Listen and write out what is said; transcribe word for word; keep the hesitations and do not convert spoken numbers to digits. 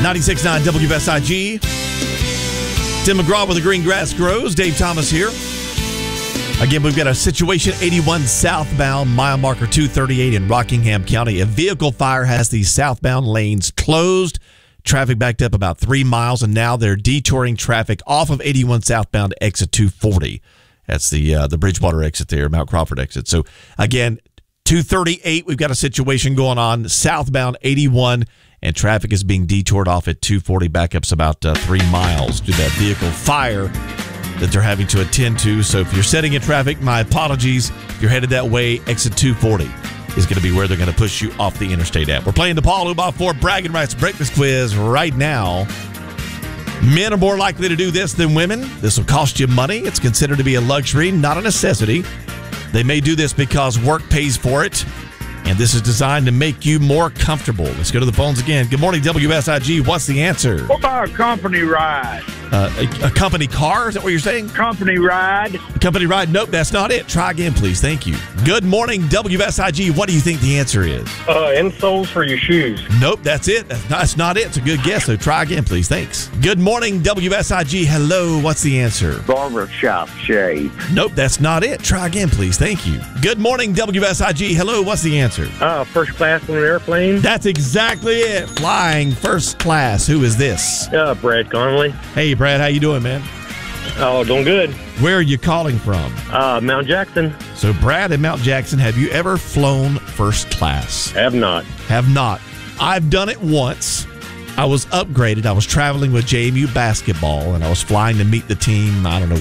ninety-six point nine W S I G. Tim McGraw with the Green Grass Grows. Dave Thomas here. Again, we've got a situation eighty-one southbound, mile marker two thirty-eight in Rockingham County. A vehicle fire has these southbound lanes closed. Traffic backed up about three miles, and now they're detouring traffic off of eighty-one southbound exit two forty. That's the uh, the Bridgewater exit there, Mount Crawford exit. So, again, two thirty-eight, we've got a situation going on southbound eighty-one, and traffic is being detoured off at two forty. Backups about uh, three miles due to that vehicle fire that they're having to attend to. So if you're setting in traffic, my apologies. If you're headed that way, exit two forty is going to be where they're going to push you off the interstate at. We're playing the Paul Ubaugh Ford Bragging Rights Breakfast Quiz right now. Men are more likely to do this than women. This will cost you money. It's considered to be a luxury, not a necessity. They may do this because work pays for it, and this is designed to make you more comfortable. Let's go to the phones again. Good morning, W S I G. What's the answer? What about a company ride? Uh, a, a company car? Is that what you're saying? Company ride. A company ride? Nope, that's not it. Try again, please. Thank you. Good morning, W S I G. What do you think the answer is? Uh, insoles for your shoes. Nope, that's it. That's not, that's not it. It's a good guess, so try again, please. Thanks. Good morning, W S I G. Hello, what's the answer? Barber shop shave. Nope, that's not it. Try again, please. Thank you. Good morning, W S I G. Hello, what's the answer? Uh, first class on an airplane. That's exactly it. Flying first class. Who is this? Uh, Brad Connolly. Hey, Brad, how you doing, man? Oh, doing good. Where are you calling from? Uh, Mount Jackson. So, Brad in Mount Jackson, have you ever flown first class? Have not. Have not. I've done it once. I was upgraded. I was traveling with J M U basketball, and I was flying to meet the team, I don't know,